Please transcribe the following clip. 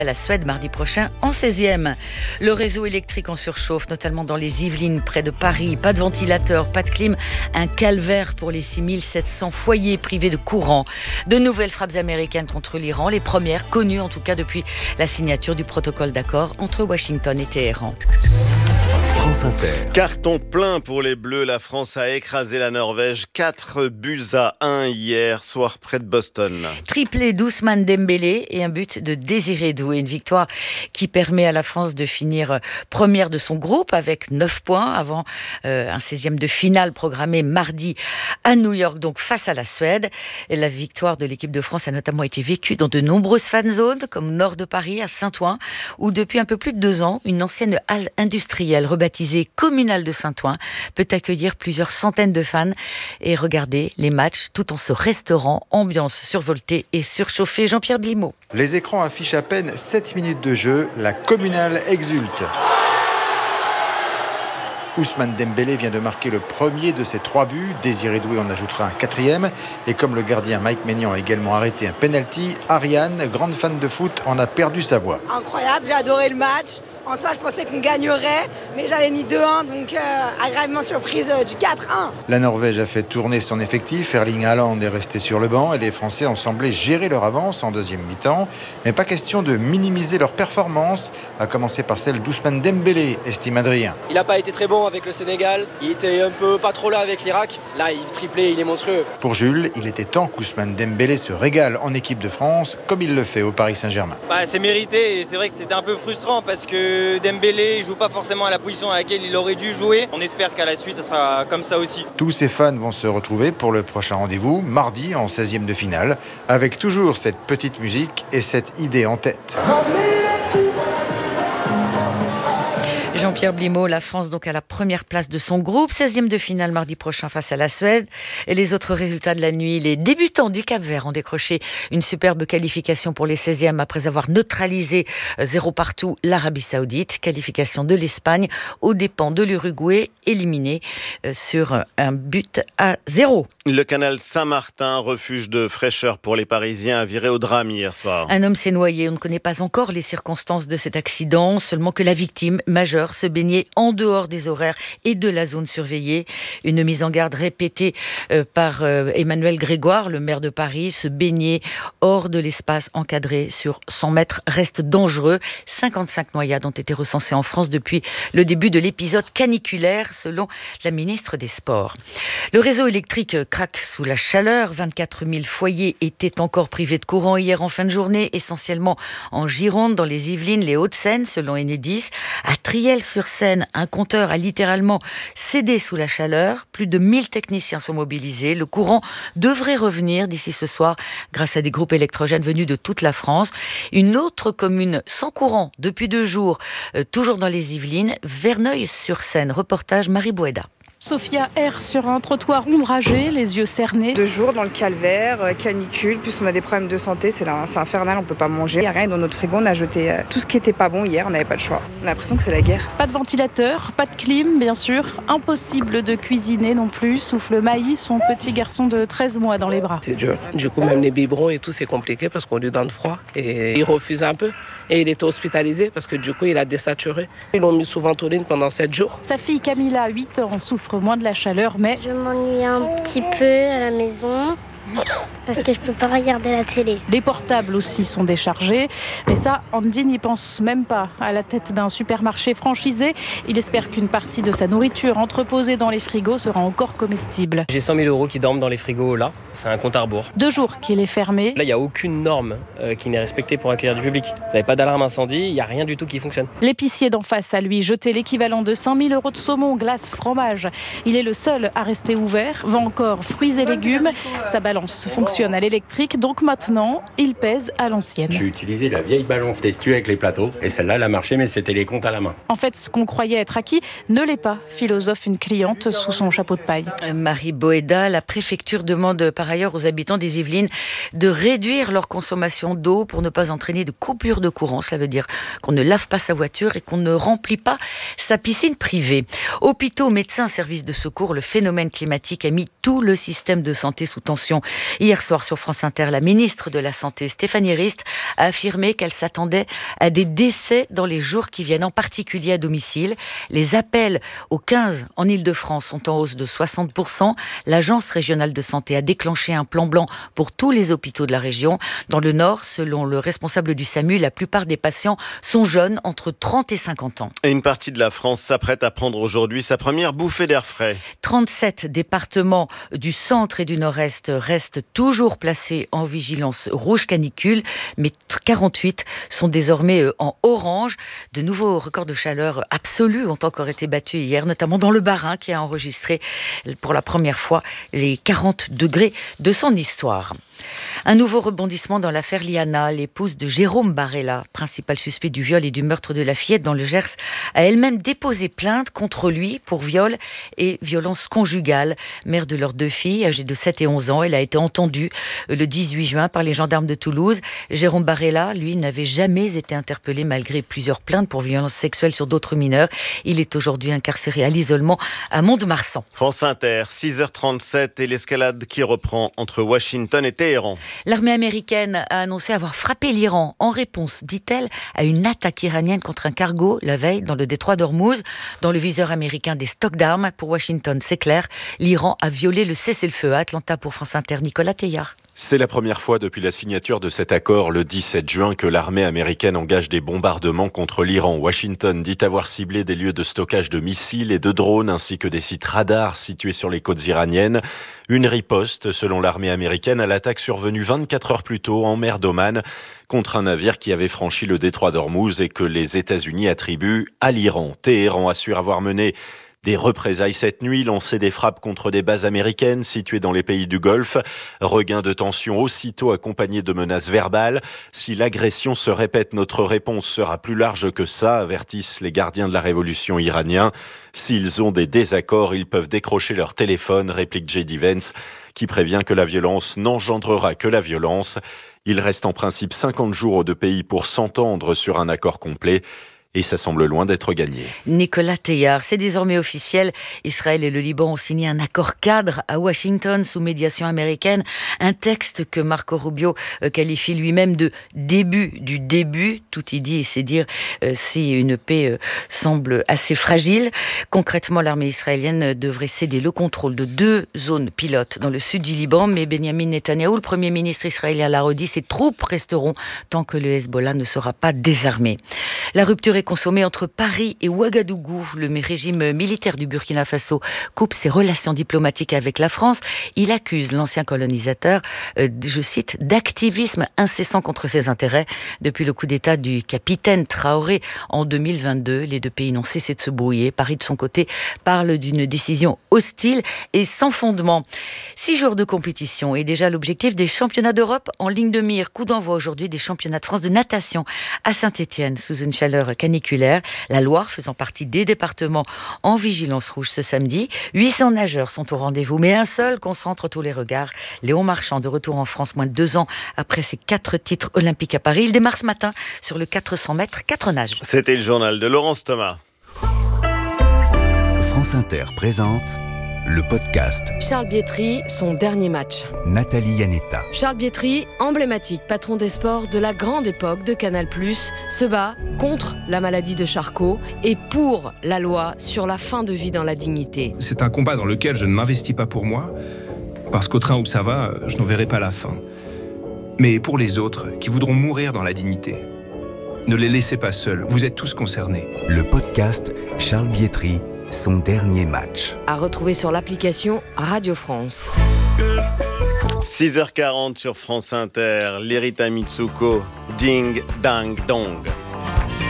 La Suède mardi prochain en 16e. Le réseau électrique en surchauffe, notamment dans les Yvelines, près de Paris. Pas de ventilateur, pas de clim. Un calvaire pour les 6700 foyers privés de courant. De nouvelles frappes américaines contre l'Iran, les premières connues en tout cas depuis la signature du protocole d'accord entre Washington et Téhéran. France Inter. Carton plein pour les Bleus. La France a écrasé la Norvège 4-1 hier soir près de Boston. Triplé d'Ousmane Dembélé et un but de Désiré Doué. Une victoire qui permet à la France de finir première de son groupe avec 9 points avant un 16e de finale programmé mardi à New York, donc face à la Suède. Et la victoire de l'équipe de France a notamment été vécue dans de nombreuses fan zones comme nord de Paris, à Saint-Ouen, où depuis un peu plus de 2 ans, une ancienne halle industrielle rebaptisée communale de Saint-Ouen peut accueillir plusieurs centaines de fans et regarder les matchs tout en se restaurant, ambiance survoltée et surchauffée. Jean-Pierre Blimaud. Les écrans affichent à peine 7 minutes de jeu, la communale exulte. Ousmane Dembélé vient de marquer le premier de ses 3 buts. Désiré Doué en ajoutera un 4e. Et comme le gardien Mike Maignan a également arrêté un penalty, Ariane, grande fan de foot, en a perdu sa voix. Incroyable, j'ai adoré le match. En soi, je pensais qu'on gagnerait, mais j'avais mis 2-1, donc agréablement surprise du 4-1. La Norvège a fait tourner son effectif. Erling Haaland est resté sur le banc et les Français ont semblé gérer leur avance en deuxième mi-temps. Mais pas question de minimiser leur performance, à commencer par celle d'Ousmane Dembélé, estime Adrien. Il n'a pas été très bon avec le Sénégal, il était un peu pas trop là avec l'Irak. Là, il triplé, il est monstrueux. Pour Jules, il était temps qu'Ousmane Dembélé se régale en équipe de France, comme il le fait au Paris Saint-Germain. C'est mérité et c'est vrai que c'était un peu frustrant parce que Dembélé ne joue pas forcément à la position à laquelle il aurait dû jouer. On espère qu'à la suite, ça sera comme ça aussi. Tous ces fans vont se retrouver pour le prochain rendez-vous, mardi en 16e de finale, avec toujours cette petite musique et cette idée en tête. Jean-Pierre Blimaud, la France donc à la première place de son groupe, 16e de finale mardi prochain face à la Suède. Et les autres résultats de la nuit, les débutants du Cap-Vert ont décroché une superbe qualification pour les 16e après avoir neutralisé 0 partout l'Arabie Saoudite. Qualification de l'Espagne aux dépens de l'Uruguay, éliminé sur un but à 0. Le canal Saint-Martin, refuge de fraîcheur pour les Parisiens, a viré au drame hier soir. Un homme s'est noyé. On ne connaît pas encore les circonstances de cet accident, seulement que la victime majeure se baignait en dehors des horaires et de la zone surveillée. Une mise en garde répétée par Emmanuel Grégoire, le maire de Paris. Se baigner hors de l'espace encadré sur 100 mètres reste dangereux. 55 noyades ont été recensées en France depuis le début de l'épisode caniculaire, selon la ministre des Sports. Le réseau électrique craque sous la chaleur. 24 000 foyers étaient encore privés de courant hier en fin de journée, essentiellement en Gironde, dans les Yvelines, les Hauts-de-Seine, selon Enedis. À Triel-sur-Seine, un compteur a littéralement cédé sous la chaleur. Plus de 1000 techniciens sont mobilisés. Le courant devrait revenir d'ici ce soir grâce à des groupes électrogènes venus de toute la France. Une autre commune sans courant depuis 2 jours, toujours dans les Yvelines, Verneuil-sur-Seine. Reportage Marie Boeda. Sophia erre sur un trottoir ombragé, les yeux cernés. 2 jours dans le calvaire, canicule, plus on a des problèmes de santé, c'est infernal, on peut pas manger. Il n'y a rien dans notre frigo, on a jeté tout ce qui était pas bon hier, on n'avait pas de choix. On a l'impression que c'est la guerre. Pas de ventilateur, pas de clim, bien sûr. Impossible de cuisiner non plus, souffle Maïs, son petit garçon de 13 mois dans les bras. C'est dur. Du coup, même les biberons et tout, c'est compliqué parce qu'on lui donne froid. Et il refuse un peu. Et il était hospitalisé parce que du coup, il a désaturé. Ils l'ont mis sous ventoline pendant 7 jours. Sa fille Camilla, 8 ans, souffre moins de la chaleur, mais... Je m'ennuie un petit peu à la maison parce que je peux pas regarder la télé. Les portables aussi sont déchargés. Mais ça, Andy n'y pense même pas. À la tête d'un supermarché franchisé, il espère qu'une partie de sa nourriture entreposée dans les frigos sera encore comestible. J'ai 100 000 € qui dorment dans les frigos là. C'est un compte à rebours. 2 jours qu'il est fermé. Là, il n'y a aucune norme qui n'est respectée pour accueillir du public. Vous n'avez pas d'alarme incendie, il n'y a rien du tout qui fonctionne. L'épicier d'en face a lui jeté l'équivalent de 5 000 € de saumon, glace, fromage. Il est le seul à rester ouvert. Vend encore fruits et légumes. Sa balance fonctionne à l'électrique, donc maintenant, il pèse à l'ancienne. J'ai utilisé la vieille balance testue avec les plateaux et celle-là, elle a marché, mais c'était les comptes à la main. En fait, ce qu'on croyait être acquis ne l'est pas, philosophe une cliente sous son chapeau de paille. Marie Boeda, la préfecture demande par ailleurs aux habitants des Yvelines de réduire leur consommation d'eau pour ne pas entraîner de coupure de courant. Cela veut dire qu'on ne lave pas sa voiture et qu'on ne remplit pas sa piscine privée. Hôpitaux, médecins, services de secours, le phénomène climatique a mis tout le système de santé sous tension. Hier Hier soir sur France Inter, la ministre de la Santé, Stéphanie Rist, a affirmé qu'elle s'attendait à des décès dans les jours qui viennent, en particulier à domicile. Les appels au 15 en Ile-de-France sont en hausse de 60%. L'Agence régionale de santé a déclenché un plan blanc pour tous les hôpitaux de la région. Dans le Nord, selon le responsable du SAMU, la plupart des patients sont jeunes, entre 30 et 50 ans. Et une partie de la France s'apprête à prendre aujourd'hui sa première bouffée d'air frais. 37 départements du centre et du nord-est restent toujours placés en vigilance rouge canicule, mais 48 sont désormais en orange. De nouveaux records de chaleur absolus ont encore été battus hier, notamment dans le Bas-Rhin qui a enregistré pour la première fois les 40 degrés de son histoire. Un nouveau rebondissement dans l'affaire Liana. L'épouse de Jérôme Barella, principal suspect du viol et du meurtre de la fillette dans le Gers, a elle-même déposé plainte contre lui pour viol et violence conjugale. Mère de leurs 2 filles, âgées de 7 et 11 ans, elle a été entendue le 18 juin par les gendarmes de Toulouse. Jérôme Barella, lui, n'avait jamais été interpellé malgré plusieurs plaintes pour violence sexuelle sur d'autres mineurs. Il est aujourd'hui incarcéré à l'isolement à Mont-de-Marsan. France Inter, 6h37 et l'escalade qui reprend entre Washington et Téhéran. L'armée américaine a annoncé avoir frappé l'Iran en réponse, dit-elle, à une attaque iranienne contre un cargo la veille dans le détroit d'Ormuz. Dans le viseur américain des stocks d'armes, pour Washington, c'est clair, l'Iran a violé le cessez-le-feu. À Atlanta pour France Inter, Nicolas Teillard. C'est la première fois depuis la signature de cet accord le 17 juin que l'armée américaine engage des bombardements contre l'Iran. Washington dit avoir ciblé des lieux de stockage de missiles et de drones ainsi que des sites radars situés sur les côtes iraniennes. Une riposte, selon l'armée américaine, à l'attaque survenue 24 heures plus tôt en mer d'Oman contre un navire qui avait franchi le détroit d'Ormuz et que les États-Unis attribuent à l'Iran. Téhéran assure avoir mené des représailles cette nuit, lancé des frappes contre des bases américaines situées dans les pays du Golfe. Regain de tension aussitôt accompagné de menaces verbales. Si l'agression se répète, notre réponse sera plus large que ça, avertissent les gardiens de la révolution iraniens. S'ils ont des désaccords, ils peuvent décrocher leur téléphone, réplique J.D. Vance, qui prévient que la violence n'engendrera que la violence. Il reste en principe 50 jours aux 2 pays pour s'entendre sur un accord complet. Et ça semble loin d'être gagné. Nicolas Teillard, c'est désormais officiel. Israël et le Liban ont signé un accord cadre à Washington sous médiation américaine. Un texte que Marco Rubio qualifie lui-même de début du début. Tout y dit et c'est dire si une paix semble assez fragile. Concrètement, l'armée israélienne devrait céder le contrôle de 2 zones pilotes dans le sud du Liban. Mais Benjamin Netanyahou, le Premier ministre israélien, l'a redit, ses troupes resteront tant que le Hezbollah ne sera pas désarmé. La rupture est consommée entre Paris et Ouagadougou. Le régime militaire du Burkina Faso coupe ses relations diplomatiques avec la France. Il accuse l'ancien colonisateur, je cite, d'activisme incessant contre ses intérêts. Depuis le coup d'État du capitaine Traoré en 2022, les 2 pays n'ont cessé de se brouiller. Paris, de son côté, parle d'une décision hostile et sans fondement. 6 jours de compétition et déjà l'objectif des championnats d'Europe en ligne de mire. Coup d'envoi aujourd'hui des championnats de France de natation à Saint-Étienne sous une chaleur caniculaire. La Loire faisant partie des départements en vigilance rouge ce samedi. 800 nageurs sont au rendez-vous, mais un seul concentre tous les regards. Léon Marchand, de retour en France moins de 2 ans après ses 4 titres olympiques à Paris. Il démarre ce matin sur le 400 mètres 4 nages. C'était le journal de Laurence Thomas. France Inter présente le podcast. Charles Bietri, son dernier match. Nathalie Yanetta. Charles Bietri, emblématique patron des sports de la grande époque de Canal+, se bat contre la maladie de Charcot et pour la loi sur la fin de vie dans la dignité. C'est un combat dans lequel je ne m'investis pas pour moi, parce qu'au train où ça va, je n'en verrai pas la fin. Mais pour les autres qui voudront mourir dans la dignité, ne les laissez pas seuls, vous êtes tous concernés. Le podcast Charles Bietri, son dernier match. À retrouver sur l'application Radio France. 6h40 sur France Inter, Lerita Mitsuko, Ding Dang Dong.